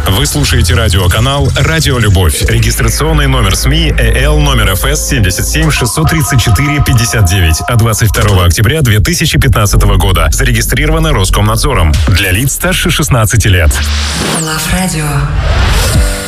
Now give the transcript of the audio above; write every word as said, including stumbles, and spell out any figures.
Вы слушаете радиоканал «Радио Любовь». Регистрационный номер СМИ ЭЛ номер ФС семьдесят семь шестьсот тридцать четыре пятьдесят девять от двадцать второго октября две тысячи пятнадцатого года. Зарегистрировано Роскомнадзором. Для лиц старше шестнадцати лет. Love Radio.